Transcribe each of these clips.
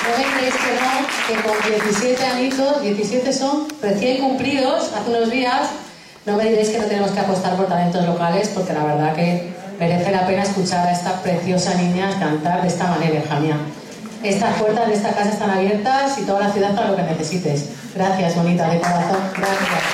No me creéis que no, que con 17 añitos, 17 son recién cumplidos hace unos días, no me diréis que no tenemos que apostar por talentos locales, porque la verdad que merece la pena escuchar a esta preciosa niña cantar de esta manera, hija mía. Estas puertas de esta casa están abiertas y toda la ciudad para lo que necesites. Gracias, bonita, de corazón. Gracias.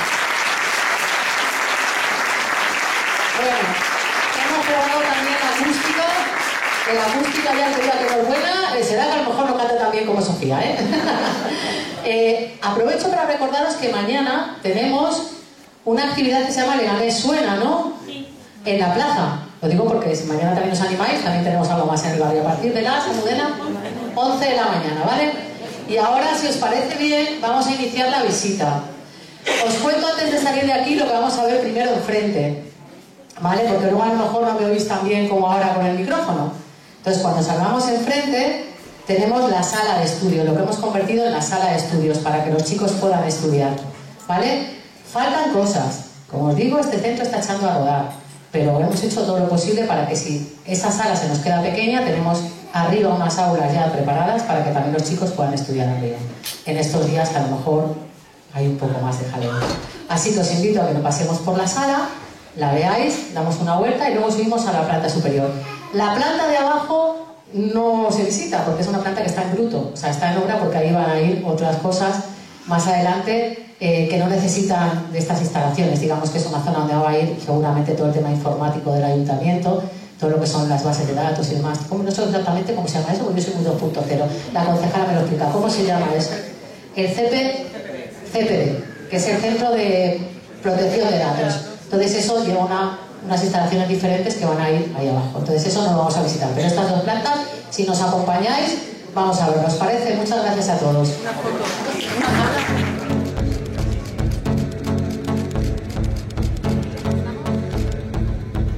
Bueno, hemos probado también la acústica. Que la acústica ya te digo que no es buena, será que a lo mejor no canta tan bien como Sofía, ¿eh? Aprovecho para recordaros que mañana tenemos una actividad que se llama Leganés Suena, ¿no? Sí. En la plaza. Lo digo porque si mañana también os animáis, también tenemos algo más en el barrio. A partir de las, Almudena, 11 de la mañana, ¿vale? Y ahora, si os parece bien, vamos a iniciar la visita. Os cuento antes de salir de aquí lo que vamos a ver primero enfrente, ¿vale? Porque luego a lo mejor no me oís tan bien como ahora con el micrófono. Entonces, cuando salgamos enfrente, tenemos la sala de estudio, lo que hemos convertido en la sala de estudios para que los chicos puedan estudiar, ¿vale? Faltan cosas. Como os digo, este centro está echando a rodar, pero hemos hecho todo lo posible para que si esa sala se nos queda pequeña, tenemos arriba unas aulas ya preparadas para que también los chicos puedan estudiar arriba. En estos días que a lo mejor hay un poco más de jaleo. Así que os invito a que nos pasemos por la sala, la veáis, damos una vuelta y luego subimos a la planta superior. La planta de abajo no se visita porque es una planta que está en bruto, o sea, está en obra porque ahí van a ir otras cosas más adelante que no necesitan de estas instalaciones. Digamos que es una zona donde va a ir seguramente todo el tema informático del ayuntamiento, todo lo que son las bases de datos y demás. No sé exactamente cómo se llama eso, porque yo soy muy 2.0. La concejala me lo explica. ¿Cómo se llama eso? El CPD, que es el Centro de Protección de Datos. Entonces eso lleva unas instalaciones diferentes que van a ir ahí abajo. Entonces eso no lo vamos a visitar. Pero estas dos plantas, si nos acompañáis, vamos a ver. ¿Os parece? Muchas gracias a todos.